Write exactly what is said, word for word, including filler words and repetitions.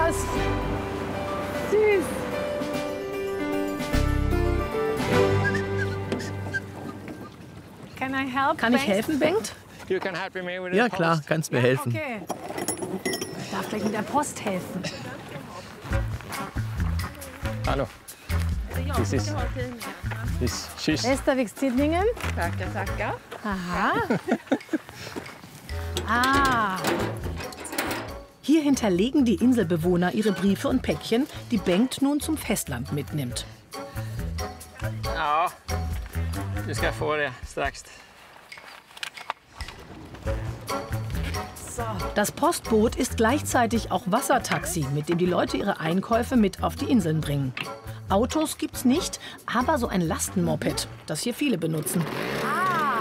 Post. Süß. Can I help, Kann ich Bengt? helfen, Bengt? You can help me with the Ja klar, post. kannst mir helfen. Okay. Ich darf gleich mit der Post helfen. Hallo. This is, this she's Västerviks Tidningen. Tackar, tackar. Aha. Ah. Hier hinterlegen die Inselbewohner ihre Briefe und Päckchen, die Bengt nun zum Festland mitnimmt. Ja, du ska få det strax. Das Postboot ist gleichzeitig auch Wassertaxi, mit dem die Leute ihre Einkäufe mit auf die Inseln bringen. Autos gibt's nicht, aber so ein Lastenmoped, das hier viele benutzen.